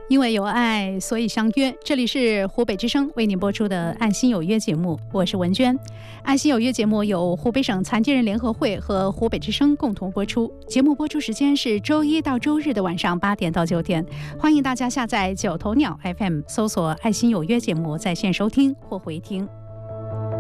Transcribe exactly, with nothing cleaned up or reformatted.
因为有爱，所以相约。这里是湖北之声为您播出的《爱心有约》节目，我是文娟。《爱心有约》节目由湖北省残疾人联合会和湖北之声共同播出。节目播出时间是周一到周日的晚上八点到九点。欢迎大家下载九头鸟 F M， 搜索《爱心有约》节目在线收听或回听。